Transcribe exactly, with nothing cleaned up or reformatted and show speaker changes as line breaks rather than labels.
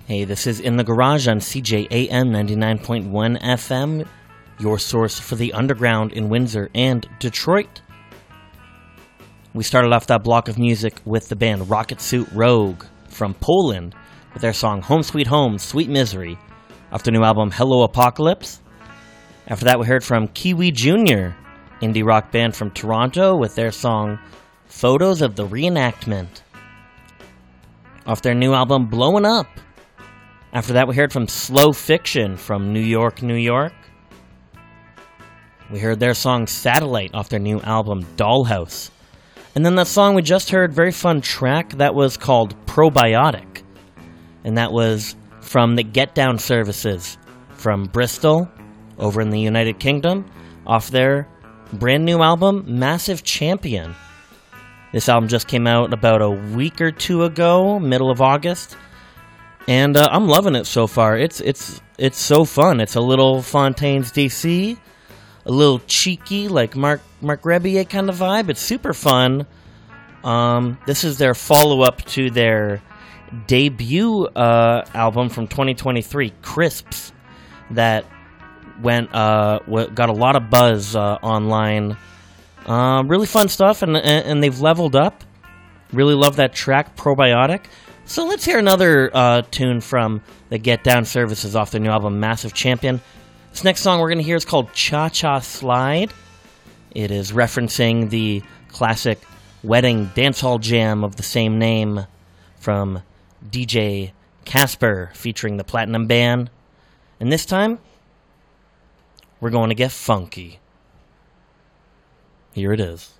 Hey, this is In the Garage on C J A M ninety-nine point one F M, your source for the underground in Windsor and Detroit. We started off that block of music with the band Rocket Suit Rogue from Poland with their song Home Sweet Home, Sweet Misery off their new album Hello Apocalypse. After that, we heard from Kiwi Junior, indie rock band from Toronto, with their song Photos of the Reenactment off their new album Blowin' Up. After that, we heard from Slow Fiction from New York, New York. We heard their song Satellite off their new album Dollhouse. And then that song we just heard, very fun track, that was called Probiotic. And that was from the Get Down Services from Bristol, over in the United Kingdom, off their brand new album Massive Champion. This album just came out about a week or two ago, middle of August. And uh, I'm loving it so far. It's it's it's so fun. It's a little Fontaines D C, a little cheeky, like Marc Marc Rebillet kind of vibe. It's super fun. Um, this is their follow-up to their debut uh, album from twenty twenty-three, Crisps, that went uh, got a lot of buzz uh, online. Uh, really fun stuff, and, and they've leveled up. Really love that track, Probiotic. So let's hear another uh, tune from the Get Down Services off their new album, Massive Champion. This next song we're going to hear is called Cha Cha Slide. It is referencing the classic wedding dancehall jam of the same name from D J Casper featuring the Platinum Band. And this time, we're going to get funky. Here it is.